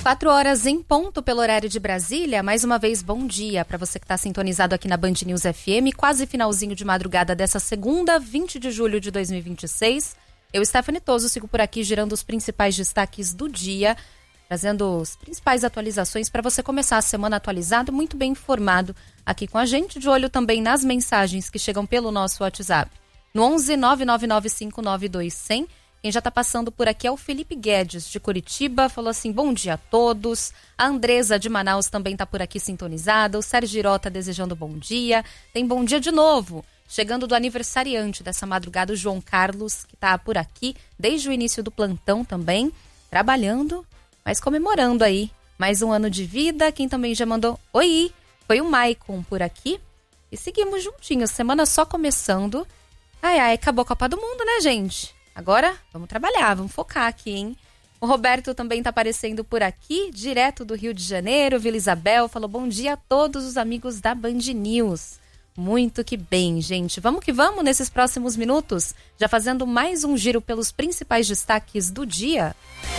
4h em ponto pelo horário de Brasília. Mais uma vez, bom dia para você que está sintonizado aqui na Band News FM, quase finalzinho de madrugada dessa segunda, 20 de julho de 2026. Eu, Stephanie Toso, sigo por aqui girando os principais destaques do dia, trazendo as principais atualizações para você começar a semana atualizado, muito bem informado aqui com a gente, de olho também nas mensagens que chegam pelo nosso WhatsApp. No 11 999592100. Quem já está passando por aqui é o Felipe Guedes, de Curitiba, falou assim, bom dia a todos. A Andresa, de Manaus, também está por aqui sintonizada. O Sérgio Girota desejando bom dia. Tem bom dia de novo, chegando do aniversariante dessa madrugada, o João Carlos, que está por aqui desde o início do plantão também, trabalhando, mas comemorando aí mais um ano de vida. Quem também já mandou oi, foi o Maicon por aqui. E seguimos juntinhos, semana só começando. Ai, acabou a Copa do Mundo, né, gente? Agora, vamos trabalhar, vamos focar aqui, hein? O Roberto também está aparecendo por aqui, direto do Rio de Janeiro. Vila Isabel falou bom dia a todos os amigos da Band News. Muito que bem, gente. Vamos que vamos nesses próximos minutos, já fazendo mais um giro pelos principais destaques do dia.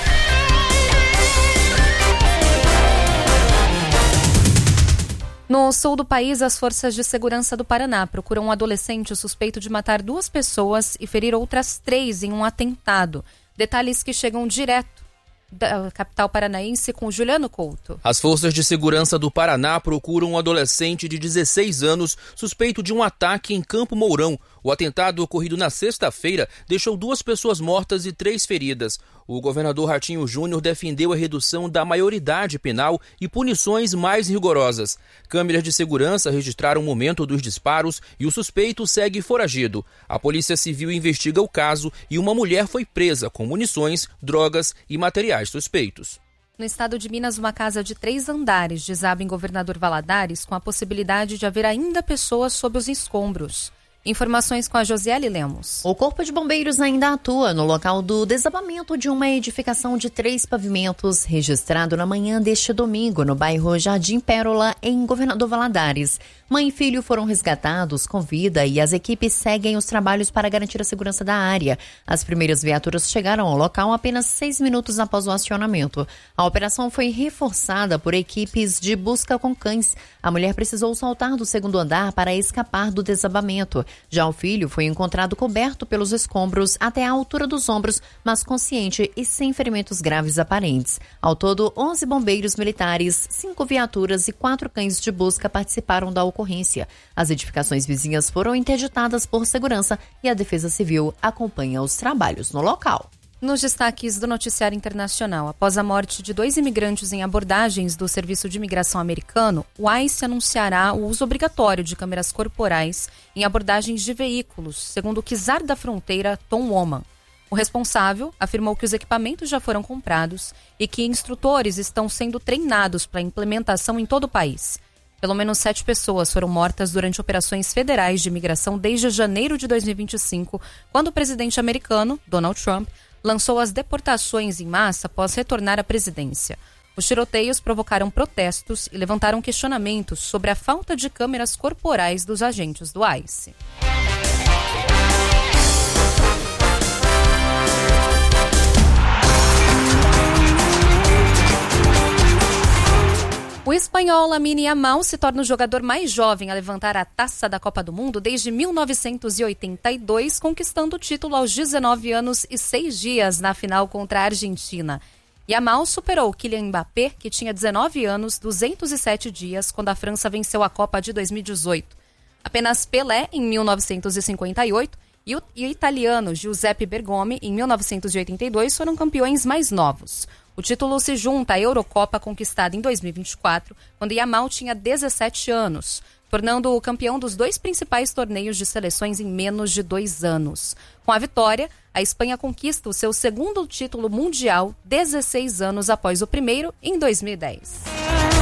No sul do país, as forças de segurança do Paraná procuram um adolescente suspeito de matar 2 pessoas e ferir outras 3 em um atentado. Detalhes que chegam direto da capital paranaense com Juliano Couto. As forças de segurança do Paraná procuram um adolescente de 16 anos suspeito de um ataque em Campo Mourão. O atentado ocorrido na sexta-feira deixou 2 pessoas mortas e 3 feridas. O governador Ratinho Júnior defendeu a redução da maioridade penal e punições mais rigorosas. Câmeras de segurança registraram o momento dos disparos e o suspeito segue foragido. A Polícia Civil investiga o caso e uma mulher foi presa com munições, drogas e materiais suspeitos. No estado de Minas, uma casa de 3 andares desaba em Governador Valadares com a possibilidade de haver ainda pessoas sob os escombros. Informações com a Josiele Lemos. O Corpo de Bombeiros ainda atua no local do desabamento de uma edificação de 3 pavimentos, registrado na manhã deste domingo, no bairro Jardim Pérola, em Governador Valadares. Mãe e filho foram resgatados com vida e as equipes seguem os trabalhos para garantir a segurança da área. As primeiras viaturas chegaram ao local apenas 6 minutos após o acionamento. A operação foi reforçada por equipes de busca com cães. A mulher precisou saltar do 2º andar para escapar do desabamento. Já o filho foi encontrado coberto pelos escombros até a altura dos ombros, mas consciente e sem ferimentos graves aparentes. Ao todo, 11 bombeiros militares, 5 viaturas e 4 cães de busca participaram da ocorrência. As edificações vizinhas foram interditadas por segurança e a Defesa Civil acompanha os trabalhos no local. Nos destaques do noticiário internacional, após a morte de 2 imigrantes em abordagens do Serviço de Imigração americano, o ICE anunciará o uso obrigatório de câmeras corporais em abordagens de veículos, segundo o czar da fronteira, Tom Woman. O responsável afirmou que os equipamentos já foram comprados e que instrutores estão sendo treinados para a implementação em todo o país. Pelo menos 7 pessoas foram mortas durante operações federais de imigração desde janeiro de 2025, quando o presidente americano, Donald Trump, lançou as deportações em massa após retornar à presidência. Os tiroteios provocaram protestos e levantaram questionamentos sobre a falta de câmeras corporais dos agentes do ICE. O espanhol Lamine Yamal se torna o jogador mais jovem a levantar a taça da Copa do Mundo desde 1982, conquistando o título aos 19 anos e 6 dias na final contra a Argentina. Yamal superou Kylian Mbappé, que tinha 19 anos, 207 dias, quando a França venceu a Copa de 2018. Apenas Pelé, em 1958, e o italiano Giuseppe Bergomi, em 1982, foram campeões mais novos. O título se junta à Eurocopa conquistada em 2024, quando Yamal tinha 17 anos, tornando-o campeão dos 2 principais torneios de seleções em menos de 2 anos. Com a vitória, a Espanha conquista o seu 2º título mundial 16 anos após o primeiro, em 2010.